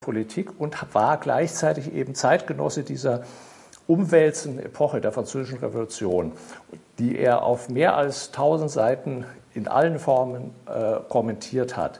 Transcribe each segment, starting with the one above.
Politik und war gleichzeitig eben Zeitgenosse dieser umwälzenden Epoche der Französischen Revolution, die er auf mehr als 1000 Seiten in allen Formen kommentiert hat.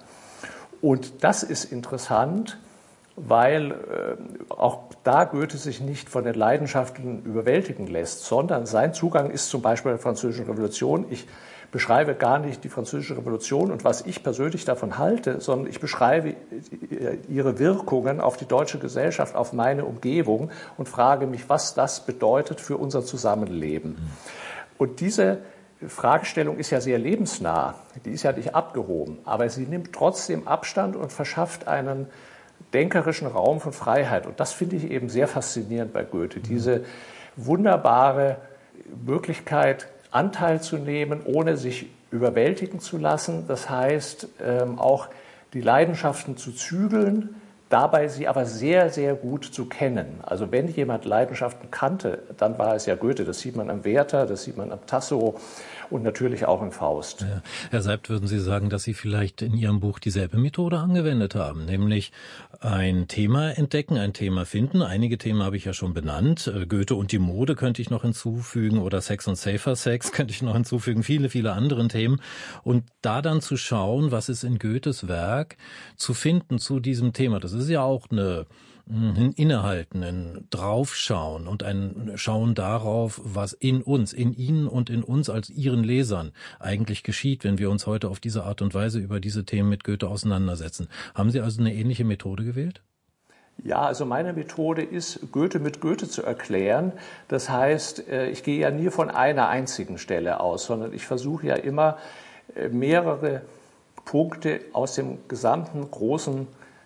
Und das ist interessant, weil auch da Goethe sich nicht von den Leidenschaften überwältigen lässt, sondern sein Zugang ist zum Beispiel der Französischen Revolution. Ich beschreibe gar nicht die Französische Revolution und was ich persönlich davon halte, sondern ich beschreibe ihre Wirkungen auf die deutsche Gesellschaft, auf meine Umgebung und frage mich, was das bedeutet für unser Zusammenleben. Und diese Fragestellung ist ja sehr lebensnah, die ist ja nicht abgehoben, aber sie nimmt trotzdem Abstand und verschafft einen denkerischen Raum von Freiheit. Und das finde ich eben sehr faszinierend bei Goethe, diese wunderbare Möglichkeit, Anteil zu nehmen, ohne sich überwältigen zu lassen. Das heißt, auch die Leidenschaften zu zügeln, dabei sie aber sehr, sehr gut zu kennen. Also wenn jemand Leidenschaften kannte, dann war es ja Goethe. Das sieht man am Werther, das sieht man am Tasso und natürlich auch im Faust. Ja. Herr Seibt, würden Sie sagen, dass Sie vielleicht in Ihrem Buch dieselbe Methode angewendet haben, nämlich ein Thema entdecken, ein Thema finden. Einige Themen habe ich ja schon benannt. Goethe und die Mode könnte ich noch hinzufügen oder Sex und Safer Sex könnte ich noch hinzufügen, viele, viele andere Themen. Und da dann zu schauen, was ist in Goethes Werk zu finden zu diesem Thema. Das ist ja auch ein Innehalten, ein Draufschauen und ein Schauen darauf, was in uns, in Ihnen und in uns als Ihren Lesern eigentlich geschieht, wenn wir uns heute auf diese Art und Weise über diese Themen mit Goethe auseinandersetzen. Haben Sie also eine ähnliche Methode gewählt? Ja, also meine Methode ist, Goethe mit Goethe zu erklären. Das heißt, ich gehe ja nie von einer einzigen Stelle aus, sondern ich versuche ja immer mehrere Punkte aus dem gesamten großen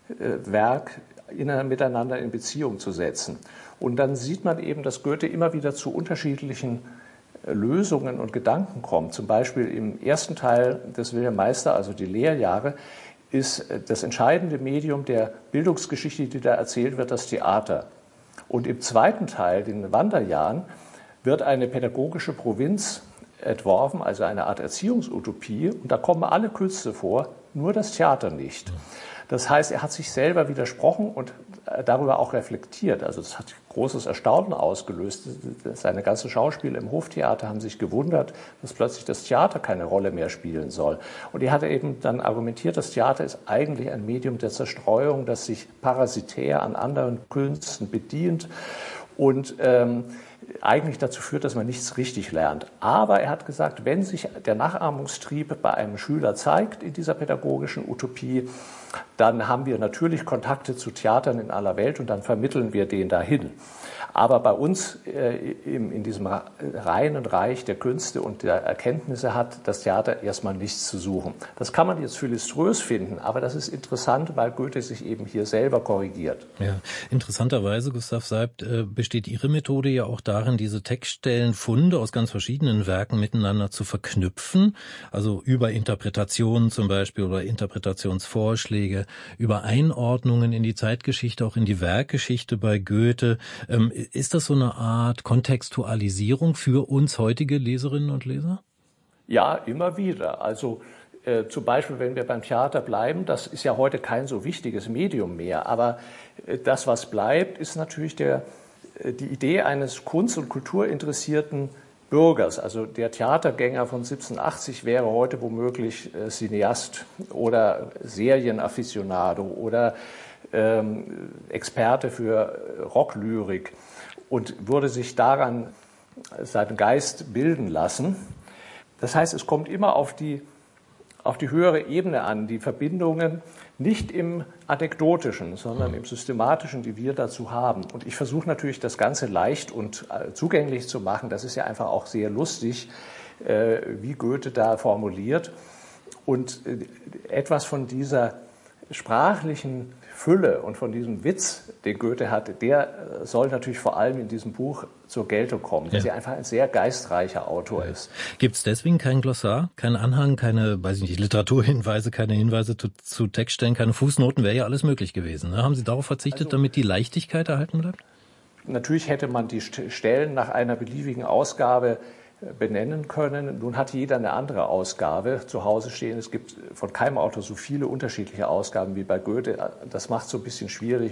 Werk miteinander in Beziehung zu setzen. Und dann sieht man eben, dass Goethe immer wieder zu unterschiedlichen Lösungen und Gedanken kommt. Zum Beispiel im ersten Teil des Wilhelm Meister, also die Lehrjahre, ist das entscheidende Medium der Bildungsgeschichte, die da erzählt wird, das Theater. Und im zweiten Teil, den Wanderjahren, wird eine pädagogische Provinz entworfen, also eine Art Erziehungsutopie. Und da kommen alle Künste vor, nur das Theater nicht. Das heißt, er hat sich selber widersprochen und darüber auch reflektiert. Also das hat großes Erstaunen ausgelöst. Seine ganzen Schauspieler im Hoftheater haben sich gewundert, dass plötzlich das Theater keine Rolle mehr spielen soll. Und er hat eben dann argumentiert, das Theater ist eigentlich ein Medium der Zerstreuung, das sich parasitär an anderen Künsten bedient und eigentlich dazu führt, dass man nichts richtig lernt. Aber er hat gesagt, wenn sich der Nachahmungstrieb bei einem Schüler zeigt in dieser pädagogischen Utopie, dann haben wir natürlich Kontakte zu Theatern in aller Welt und dann vermitteln wir den dahin. Aber bei uns in diesem reinen Reich der Künste und der Erkenntnisse hat das Theater erstmal nichts zu suchen. Das kann man jetzt philiströs finden, aber das ist interessant, weil Goethe sich eben hier selber korrigiert. Ja, interessanterweise, Gustav Seibt, besteht Ihre Methode ja auch darin, diese Textstellenfunde aus ganz verschiedenen Werken miteinander zu verknüpfen, also über Interpretationen zum Beispiel oder Interpretationsvorschläge, über Einordnungen in die Zeitgeschichte, auch in die Werkgeschichte bei Goethe. Ist das so eine Art Kontextualisierung für uns heutige Leserinnen und Leser? Ja, immer wieder. Also zum Beispiel, wenn wir beim Theater bleiben, das ist ja heute kein so wichtiges Medium mehr, aber das, was bleibt, ist natürlich die Idee eines kunst- und kulturinteressierten Bürgers. Also der Theatergänger von 1780 wäre heute womöglich Cineast oder Serienafficionado oder Experte für Rocklyrik und würde sich daran seinen Geist bilden lassen. Das heißt, es kommt immer auf die höhere Ebene an, die Verbindungen nicht im Anekdotischen, sondern im Systematischen, die wir dazu haben. Und ich versuche natürlich, das Ganze leicht und zugänglich zu machen. Das ist ja einfach auch sehr lustig, wie Goethe da formuliert. Und etwas von dieser sprachlichen Fülle und von diesem Witz, den Goethe hatte, der soll natürlich vor allem in diesem Buch zur Geltung kommen, dass er einfach ein sehr geistreicher Autor ist. Gibt es deswegen kein Glossar, keinen Anhang, keine, weiß ich nicht, Literaturhinweise, keine Hinweise zu Textstellen, keine Fußnoten, wäre ja alles möglich gewesen. Ne? Haben Sie darauf verzichtet, damit die Leichtigkeit erhalten bleibt? Natürlich hätte man die Stellen nach einer beliebigen Ausgabe benennen können. Nun hat jeder eine andere Ausgabe zu Hause stehen. Es gibt von keinem Autor so viele unterschiedliche Ausgaben wie bei Goethe. Das macht es so ein bisschen schwierig.